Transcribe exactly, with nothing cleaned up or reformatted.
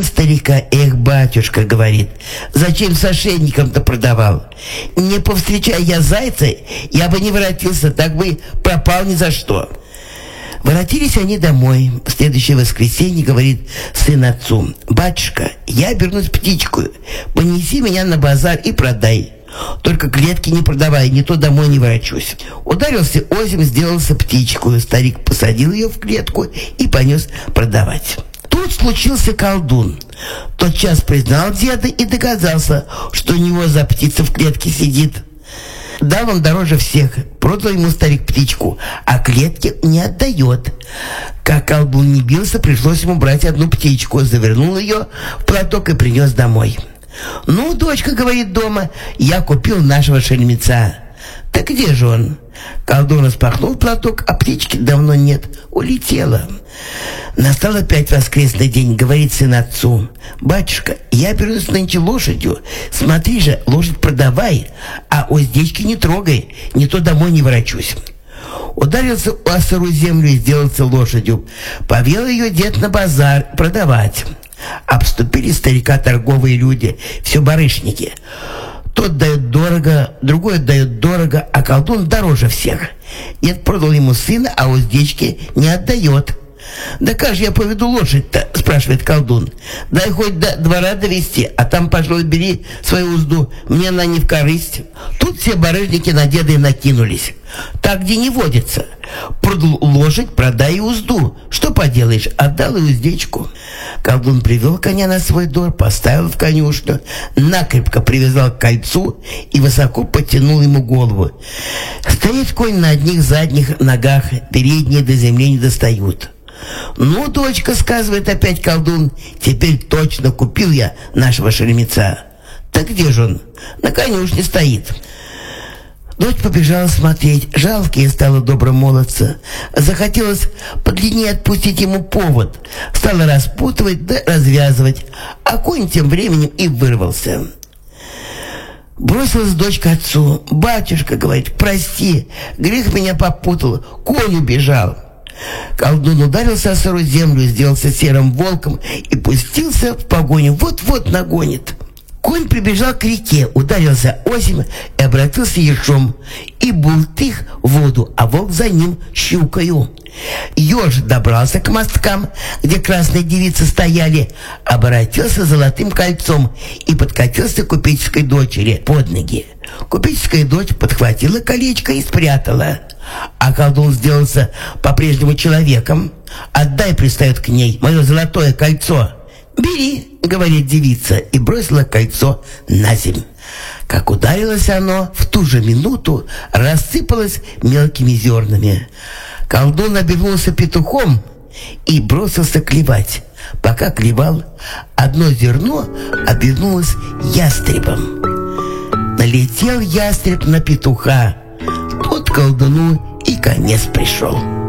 Старика: эх, батюшка, говорит, зачем с ошейником-то продавал? Не повстречай я зайца, я бы не воротился, так бы пропал ни за что. Воротились они домой. В следующее воскресенье говорит сын отцу: батюшка, я обернусь птичкою, понеси меня на базар и продай. Только клетки не продавай, не то домой не ворочусь. Ударился озим, сделался птичкою. Старик посадил ее в клетку и понес продавать. Тут случился колдун. Тотчас признал деда и догадался, что у него за птица в клетке сидит. Дал он дороже всех, продал ему старик птичку, а клетки не отдает. Как колдун не бился, пришлось ему брать одну птичку, завернул ее в платок и принес домой. «Ну, дочка, — говорит дома, — я купил нашего шельмеца». «Так где же он?» Колдун распахнул платок, а птички давно нет, улетела. Настал опять воскресный день, говорит сын отцу: батюшка, я берусь нынче лошадью, смотри же, лошадь продавай, а уздечки не трогай, не то домой не ворочусь. Ударился о сырую землю и сделался лошадью. Повел ее дед на базар продавать. Обступили старика торговые люди, все барышники. Тот дает дорого, другой дает дорого, а колдун дороже всех. Дед продал ему сына, а уздечки не отдает. «Да как же я поведу лошадь-то?» — спрашивает колдун. «Дай хоть до двора довести, а там, пожалуй, бери свою узду, мне она не в корысть». Тут все барыжники на деда и накинулись. Так где не водится. Продал лошадь, продай и узду. Что поделаешь, отдал и уздечку. Колдун привел коня на свой двор, поставил в конюшню, накрепко привязал к кольцу и высоко подтянул ему голову. Стоит конь на одних задних ногах, передние до земли не достают. «Ну, дочка, — сказывает опять колдун, — теперь точно купил я нашего шельмеца». «Так где же он?» «На конюшне стоит». Дочь побежала смотреть. Жалко ей стало доброго молодца. Захотелось подлиннее отпустить ему повод. Стала распутывать да развязывать, а конь тем временем и вырвался. Бросилась дочь к отцу. «Батюшка, — говорит, — прости, грех меня попутал, конь убежал». Колдун ударился о сырую землю, сделался серым волком и пустился в погоню. Вот-вот нагонит. Конь прибежал к реке, ударился осень и обратился ежом, и бултых в воду, а волк за ним щукою. Еж добрался к мосткам, где красные девицы стояли, обратился золотым кольцом и подкатился к купеческой дочери под ноги. Купеческая дочь подхватила колечко и спрятала. А колдун сделался по-прежнему человеком. «Отдай, — пристает к ней, — мое золотое кольцо». «Бери, — говорит девица, и бросила кольцо на землю. Как ударилось оно, в ту же минуту рассыпалось мелкими зернами. Колдун обернулся петухом и бросился клевать. Пока клевал, одно зерно обернулось ястребом. Налетел ястреб на петуха. Тот колдуну и конец пришел.